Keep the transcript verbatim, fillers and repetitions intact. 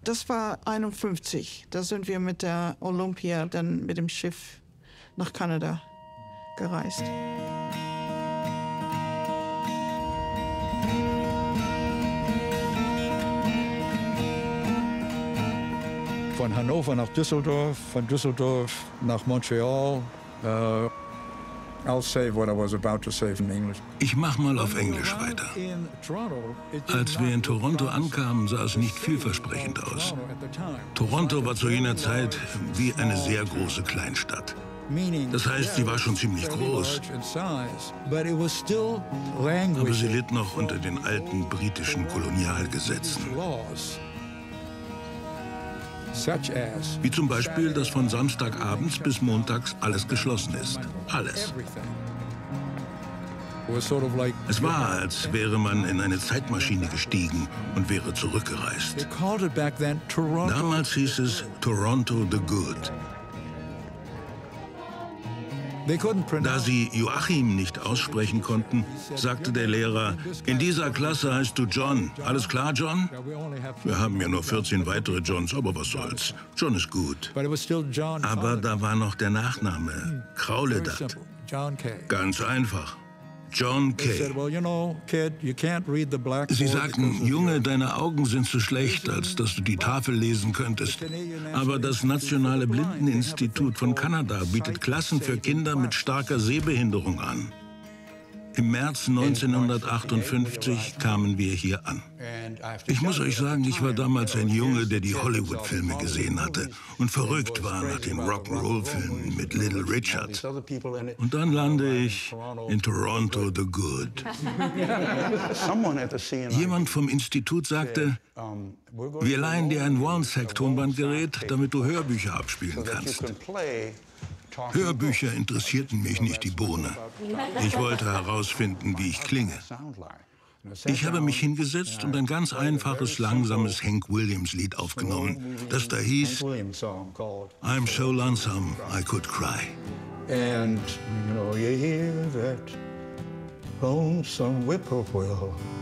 Das war einundfünfzig. Da sind wir mit der Olympia dann mit dem Schiff nach Kanada gereist. Von Hannover nach Düsseldorf, von Düsseldorf nach Montreal. Uh, I'll say what I was about to say in English. Ich mach mal auf Englisch weiter. Als wir in Toronto ankamen, sah es nicht vielversprechend aus. Toronto war zu jener Zeit wie eine sehr große Kleinstadt. Das heißt, sie war schon ziemlich groß, aber sie litt noch unter den alten britischen Kolonialgesetzen. Wie zum Beispiel, dass von Samstagabends bis montags alles geschlossen ist. Alles. Es war, als wäre man in eine Zeitmaschine gestiegen und wäre zurückgereist. Damals hieß es Toronto the Good. Da sie Joachim nicht aussprechen konnten, sagte der Lehrer, in dieser Klasse heißt du John. Alles klar, John? Wir haben ja nur vierzehn weitere Johns, aber was soll's. John ist gut. Aber da war noch der Nachname, Krauledat. Ganz einfach. John Kay. Sie sagten, Junge, deine Augen sind zu schlecht, als dass du die Tafel lesen könntest. Aber das Nationale Blindeninstitut von Kanada bietet Klassen für Kinder mit starker Sehbehinderung an. Im März neunzehnhundertachtundfünfzig kamen wir hier an. Ich muss euch sagen, ich war damals ein Junge, der die Hollywood-Filme gesehen hatte und verrückt war nach den Rock'n'Roll-Filmen mit Little Richard. Und dann lande ich in Toronto the Good. Jemand vom Institut sagte, wir leihen dir ein One-Sec-Tonbandgerät, damit du Hörbücher abspielen kannst. Hörbücher interessierten mich nicht die Bohne. Ich wollte herausfinden, wie ich klinge. Ich habe mich hingesetzt und ein ganz einfaches, langsames Hank Williams-Lied aufgenommen, das da hieß I'm so lonesome I could cry. And you know you hear that lonesome whippoorwill